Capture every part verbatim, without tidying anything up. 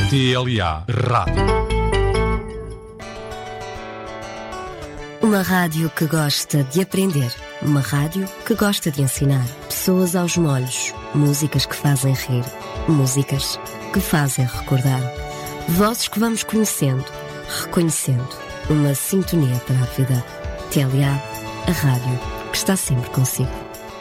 T L A Rádio. Uma rádio que gosta de aprender. Uma rádio que gosta de ensinar. Pessoas aos molhos. Músicas que fazem rir. Músicas que fazem recordar. Vozes que vamos conhecendo, reconhecendo. Uma sintonia para a vida. T L A, a rádio que está sempre consigo.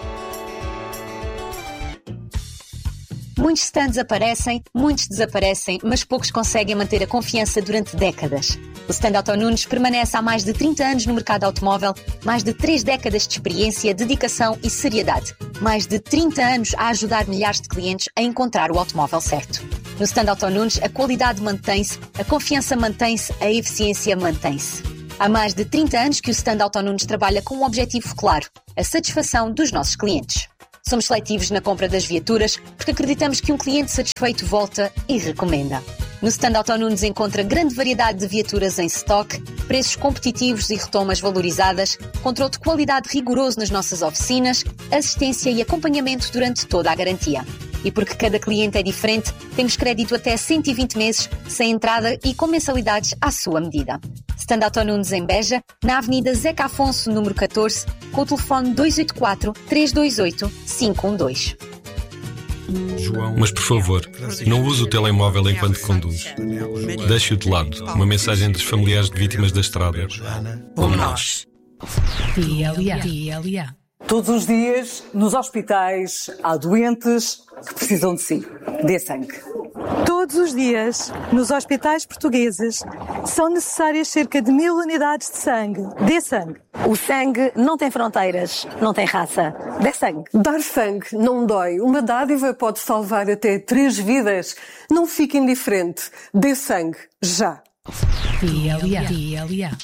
Muitos stands aparecem, muitos desaparecem, mas poucos conseguem manter a confiança durante décadas. O stand Auto Nunes permanece há mais de trinta anos no mercado automóvel, mais de três décadas de experiência, dedicação e seriedade. Mais de trinta anos a ajudar milhares de clientes a encontrar o automóvel certo. No stand Auto Nunes, a qualidade mantém-se, a confiança mantém-se, a eficiência mantém-se. Há mais de trinta anos que o stand Auto Nunes trabalha com um objetivo claro, a satisfação dos nossos clientes. Somos seletivos na compra das viaturas porque acreditamos que um cliente satisfeito volta e recomenda. No stand Auto Nunes encontra grande variedade de viaturas em stock, preços competitivos e retomas valorizadas, controle de qualidade rigoroso nas nossas oficinas, assistência e acompanhamento durante toda a garantia. E porque cada cliente é diferente, temos crédito até cento e vinte meses, sem entrada e com mensalidades à sua medida. Stand Auto Nunes em Beja, na Avenida Zeca Afonso, número catorze, com o telefone dois oito quatro, três dois oito, cinco um dois. Mas por favor, não use o telemóvel enquanto conduz. Deixe-o de lado. Uma mensagem dos familiares de vítimas da estrada. Como nós. T L A. T L A. Todos os dias, nos hospitais, há doentes que precisam de si. Dê sangue. Todos os dias, nos hospitais portugueses, são necessárias cerca de mil unidades de sangue. Dê sangue. O sangue não tem fronteiras, não tem raça. Dê sangue. Dar sangue não dói. Uma dádiva pode salvar até três vidas. Não fique indiferente. Dê sangue. Já. T L A. T L A.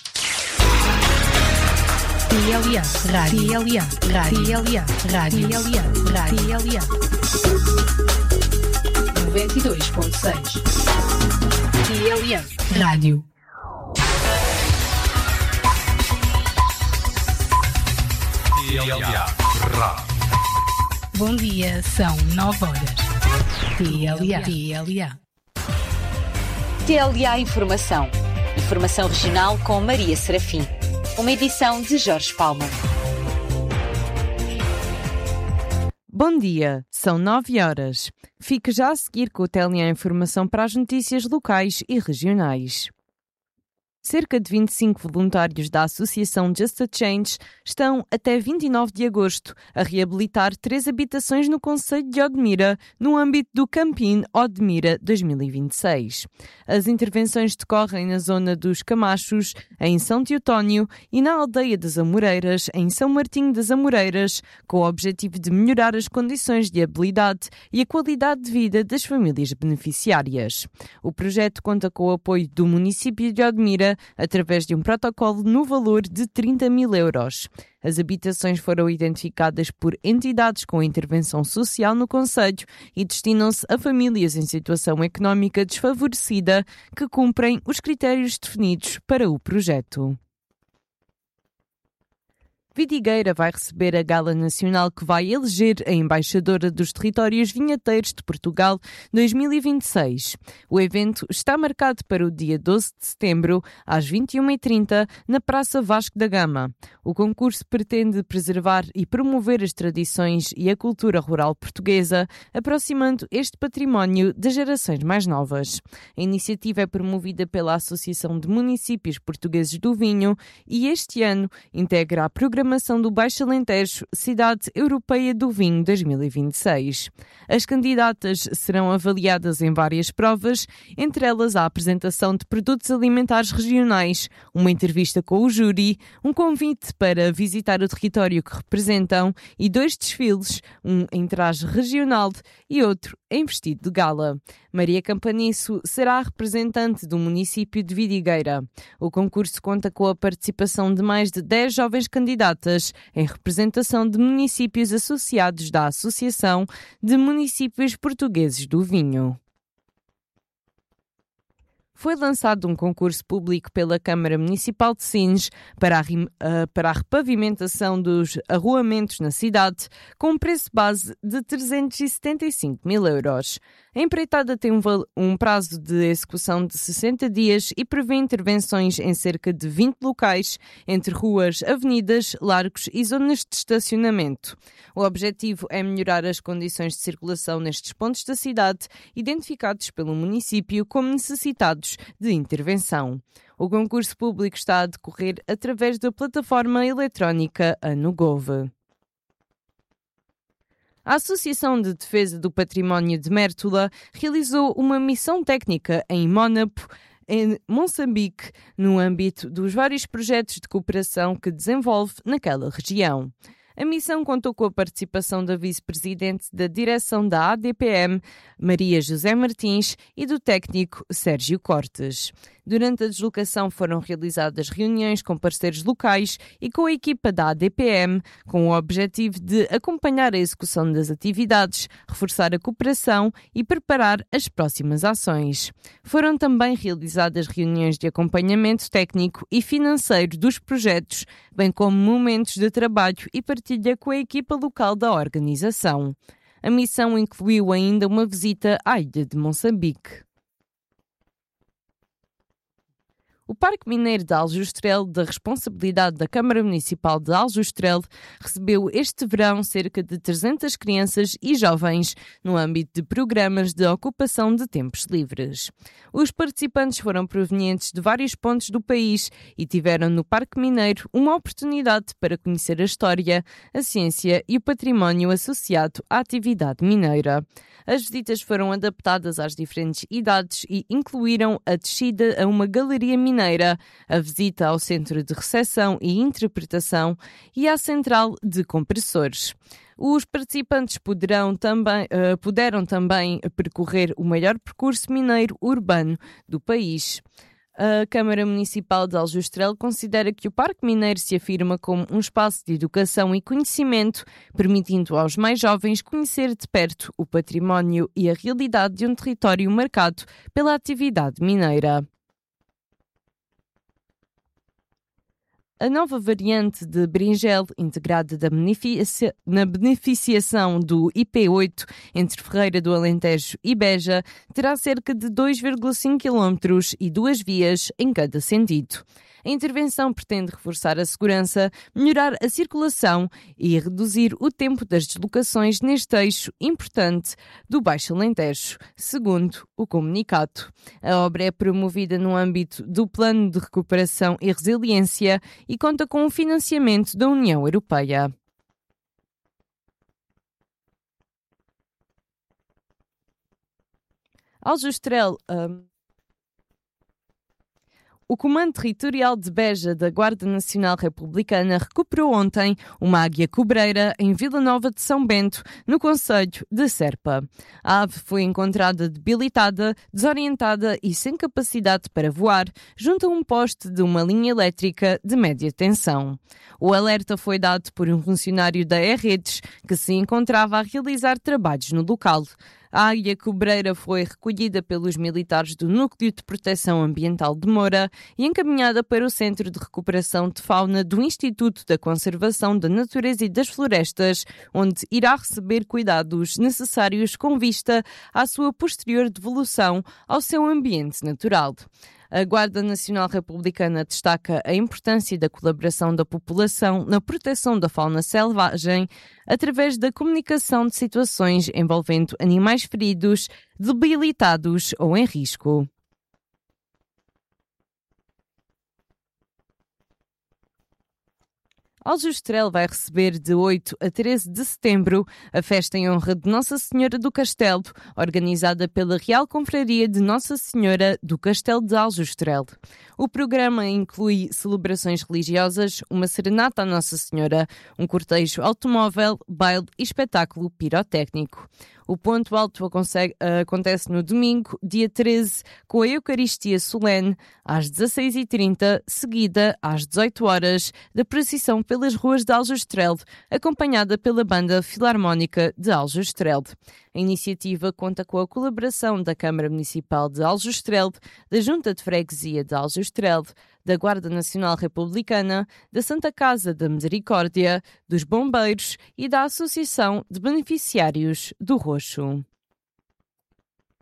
T L A. Rádio. T L A. Rádio. T L A. Rádio. T L A. Rádio. T L A. noventa e dois ponto seis. T L A. Rádio. T L A Rádio. Bom dia, são nove horas. T L A. T L A. T L A Informação. Informação regional com Maria Serafim. Uma edição de Jorge Palma. Bom dia, são nove horas. Fique já a seguir com o T L A Informação para as notícias locais e regionais. Cerca de vinte e cinco voluntários da Associação Just a Change estão, até vinte e nove de agosto, a reabilitar três habitações no concelho de Odmira, no âmbito do Campin Odmira dois mil e vinte e seis. As intervenções decorrem na zona dos Camachos, em São Teotónio, e na aldeia das Amoreiras, em São Martinho das Amoreiras, com o objetivo de melhorar as condições de habilidade e a qualidade de vida das famílias beneficiárias. O projeto conta com o apoio do município de Odmira, através de um protocolo no valor de trinta mil euros. As habitações foram identificadas por entidades com intervenção social no concelho e destinam-se a famílias em situação económica desfavorecida que cumprem os critérios definidos para o projeto. Vidigueira vai receber a Gala Nacional que vai eleger a embaixadora dos territórios vinheteiros de Portugal dois mil e vinte e seis. O evento está marcado para o dia doze de setembro, às vinte e uma e trinta, na Praça Vasco da Gama. O concurso pretende preservar e promover as tradições e a cultura rural portuguesa, aproximando este património das gerações mais novas. A iniciativa é promovida pela Associação de Municípios Portugueses do Vinho e este ano integra a programação do Baixo Alentejo, Cidade Europeia do Vinho dois mil e vinte e seis. As candidatas serão avaliadas em várias provas, entre elas a apresentação de produtos alimentares regionais, uma entrevista com o júri, um convite para visitar o território que representam e dois desfiles, um em traje regional e outro em vestido de gala. Maria Campaniço será a representante do município de Vidigueira. O concurso conta com a participação de mais de dez jovens candidatas em representação de municípios associados da Associação de Municípios Portugueses do Vinho. Foi lançado um concurso público pela Câmara Municipal de Sines para a, uh, para a repavimentação dos arruamentos na cidade, com um preço base de trezentos e setenta e cinco mil euros. A empreitada tem um, um prazo de execução de sessenta dias e prevê intervenções em cerca de vinte locais, entre ruas, avenidas, largos e zonas de estacionamento. O objetivo é melhorar as condições de circulação nestes pontos da cidade, identificados pelo município como necessitados de intervenção. O concurso público está a decorrer através da plataforma eletrónica ANUGOV. A Associação de Defesa do Património de Mértola realizou uma missão técnica em Mónaco, em Moçambique, no âmbito dos vários projetos de cooperação que desenvolve naquela região. A missão contou com a participação da vice-presidente da direção da A D P M, Maria José Martins, e do técnico Sérgio Cortes. Durante a deslocação foram realizadas reuniões com parceiros locais e com a equipa da A D P M, com o objetivo de acompanhar a execução das atividades, reforçar a cooperação e preparar as próximas ações. Foram também realizadas reuniões de acompanhamento técnico e financeiro dos projetos, bem como momentos de trabalho e partilha com a equipa local da organização. A missão incluiu ainda uma visita à ilha de Moçambique. O Parque Mineiro de Aljustrel, da responsabilidade da Câmara Municipal de Aljustrel, recebeu este verão cerca de trezentas crianças e jovens no âmbito de programas de ocupação de tempos livres. Os participantes foram provenientes de vários pontos do país e tiveram no Parque Mineiro uma oportunidade para conhecer a história, a ciência e o património associado à atividade mineira. As visitas foram adaptadas às diferentes idades e incluíram a descida a uma galeria mineira, a visita ao centro de recepção e interpretação e à central de compressores. Os participantes poderão também, uh, puderam também percorrer o maior percurso mineiro urbano do país. A Câmara Municipal de Aljustrel considera que o Parque Mineiro se afirma como um espaço de educação e conhecimento, permitindo aos mais jovens conhecer de perto o património e a realidade de um território marcado pela atividade mineira. A nova variante de berinjela, integrada da beneficia, na beneficiação do I P oito entre Ferreira do Alentejo e Beja, terá cerca de dois vírgula cinco quilómetros e duas vias em cada sentido. A intervenção pretende reforçar a segurança, melhorar a circulação e reduzir o tempo das deslocações neste eixo importante do Baixo Alentejo, segundo o comunicado. A obra é promovida no âmbito do Plano de Recuperação e Resiliência e conta com o financiamento da União Europeia. Aljustrel... Um... O Comando Territorial de Beja da Guarda Nacional Republicana recuperou ontem uma águia cobreira em Vila Nova de São Bento, no concelho de Serpa. A ave foi encontrada debilitada, desorientada e sem capacidade para voar, junto a um poste de uma linha elétrica de média tensão. O alerta foi dado por um funcionário da E-Redes que se encontrava a realizar trabalhos no local. A águia cobreira foi recolhida pelos militares do Núcleo de Proteção Ambiental de Moura e encaminhada para o Centro de Recuperação de Fauna do Instituto da Conservação da Natureza e das Florestas, onde irá receber cuidados necessários com vista à sua posterior devolução ao seu ambiente natural. A Guarda Nacional Republicana destaca a importância da colaboração da população na proteção da fauna selvagem através da comunicação de situações envolvendo animais feridos, debilitados ou em risco. Aljustrel vai receber de oito a treze de setembro a festa em honra de Nossa Senhora do Castelo, organizada pela Real Confraria de Nossa Senhora do Castelo de Aljustrel. O programa inclui celebrações religiosas, uma serenata à Nossa Senhora, um cortejo automóvel, baile e espetáculo pirotécnico. O ponto alto acontece no domingo, dia treze, com a Eucaristia solene, às dezasseis e trinta, seguida às dezoito horas, da procissão pelas ruas de Aljustrel, acompanhada pela Banda Filarmónica de Aljustrel. A iniciativa conta com a colaboração da Câmara Municipal de Aljustrel, da Junta de Freguesia de Aljustrel, da Guarda Nacional Republicana, da Santa Casa da Misericórdia, dos Bombeiros e da Associação de Beneficiários do Roxo.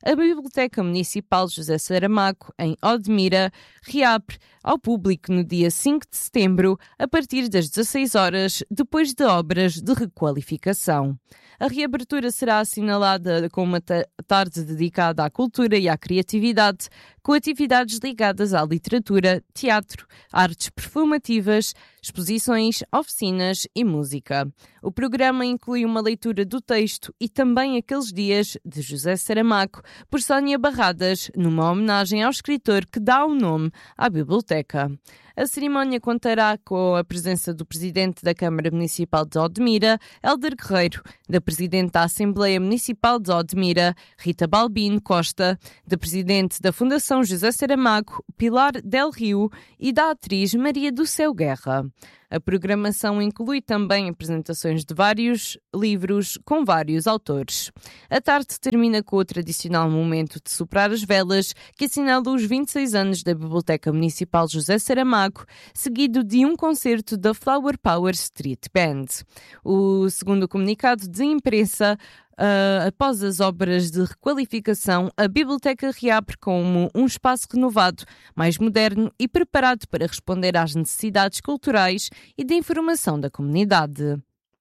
a Biblioteca Municipal José Saramago, em Odmira, reabre ao público no dia cinco de setembro, a partir das dezasseis horas, depois de obras de requalificação. A reabertura será assinalada com uma tarde dedicada à cultura e à criatividade, com atividades ligadas à literatura, teatro, artes performativas, exposições, oficinas e música. O programa inclui uma leitura do texto e também Aqueles Dias, de José Saramago, por Sónia Barradas, numa homenagem ao escritor que dá o nome à biblioteca. A cerimónia contará com a presença do Presidente da Câmara Municipal de Odmira, Hélder Guerreiro, da Presidente da Assembleia Municipal de Odmira, Rita Balbino Costa, da Presidente da Fundação José Saramago, Pilar Del Rio, e da atriz Maria do Céu Guerra. A programação inclui também apresentações de vários livros com vários autores. A tarde termina com o tradicional momento de soprar as velas, que assinala os vinte e seis anos da Biblioteca Municipal José Saramago, seguido de um concerto da Flower Power Street Band. O segundo comunicado de imprensa, Uh, após as obras de requalificação, a biblioteca reabre como um espaço renovado, mais moderno e preparado para responder às necessidades culturais e de informação da comunidade.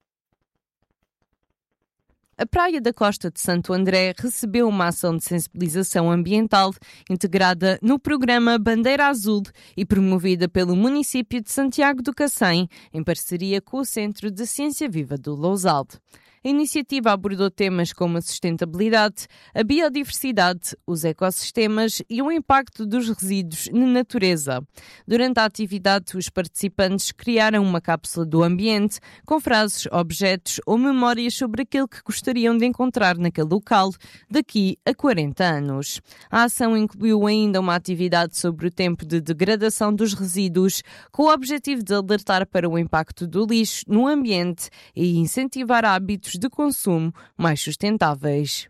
A Praia da Costa de Santo André recebeu uma ação de sensibilização ambiental integrada no programa Bandeira Azul e promovida pelo município de Santiago do Cacém, em parceria com o Centro de Ciência Viva do Lousal. A iniciativa abordou temas como a sustentabilidade, a biodiversidade, os ecossistemas e o impacto dos resíduos na natureza. Durante a atividade, os participantes criaram uma cápsula do ambiente com frases, objetos ou memórias sobre aquilo que gostariam de encontrar naquele local daqui a quarenta anos. A ação incluiu ainda uma atividade sobre o tempo de degradação dos resíduos, com o objetivo de alertar para o impacto do lixo no ambiente e incentivar hábitos de consumo mais sustentáveis.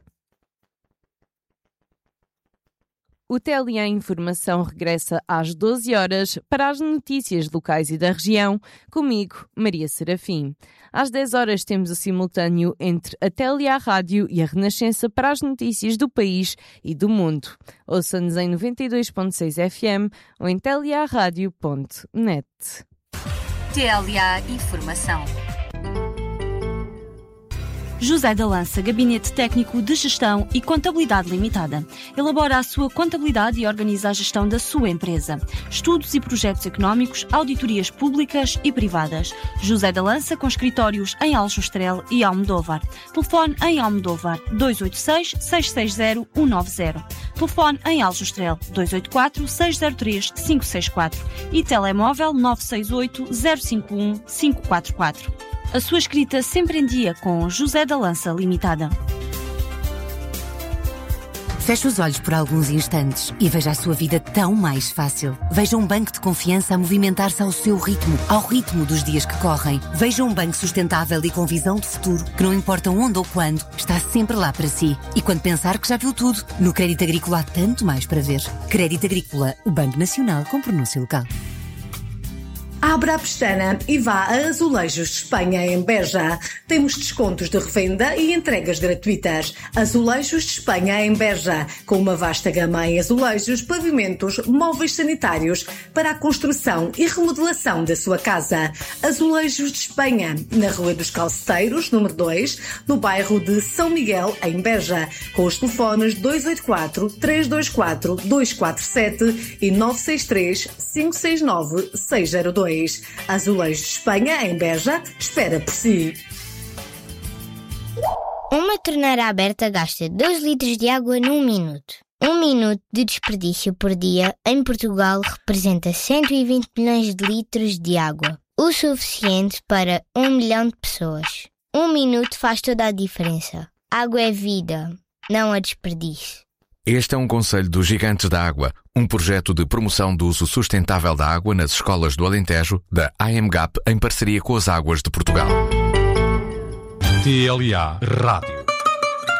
O T L A Informação regressa às doze horas para as notícias locais e da região, comigo, Maria Serafim. Às dez horas temos o simultâneo entre a T L A Rádio e a Renascença para as notícias do país e do mundo. Ouça-nos em noventa e dois ponto seis F M ou em telearadio ponto net. T L A Informação. José da Lança, Gabinete Técnico de Gestão e Contabilidade Limitada. Elabora a sua contabilidade e organiza a gestão da sua empresa. Estudos e projetos económicos, auditorias públicas e privadas. José da Lança, com escritórios em Aljustrel e Almodóvar. Telefone em Almodóvar dois oito seis, seis seis zero, um nove zero. Telefone em Aljustrel dois oito quatro, seis zero três, cinco seis quatro e telemóvel nove seis oito, zero cinco um, cinco quatro quatro. A sua escrita sempre em dia com José da Lança Limitada. Feche os olhos por alguns instantes e veja a sua vida tão mais fácil. Veja um banco de confiança a movimentar-se ao seu ritmo, ao ritmo dos dias que correm. Veja um banco sustentável e com visão de futuro, que não importa onde ou quando, está sempre lá para si. E quando pensar que já viu tudo, no Crédito Agrícola há tanto mais para ver. Crédito Agrícola, o Banco Nacional com pronúncio local. Abra a pestana e vá a Azulejos de Espanha, em Beja. Temos descontos de revenda e entregas gratuitas. Azulejos de Espanha, em Beja, com uma vasta gama em azulejos, pavimentos, móveis sanitários para a construção e remodelação da sua casa. Azulejos de Espanha, na Rua dos Calceteiros, número dois, no bairro de São Miguel, em Beja, com os telefones dois oito quatro, três dois quatro, dois quatro sete e nove seis três, cinco seis nove, seis zero dois. Azulejos de Espanha, em Beja, espera por si. Uma torneira aberta gasta dois litros de água num minuto. Um minuto de desperdício por dia em Portugal representa cento e vinte milhões de litros de água. O suficiente para um milhão de pessoas. Um minuto faz toda a diferença. Água é vida, não a desperdício. Este é um conselho dos Gigantes da Água, um projeto de promoção do uso sustentável da água nas escolas do Alentejo, da A M G A P, em parceria com as Águas de Portugal. T L A Rádio.